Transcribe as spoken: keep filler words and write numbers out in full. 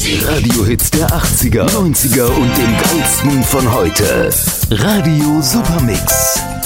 Die Radiohits der achtziger, neunziger und den geilsten von heute. Radio Supermix.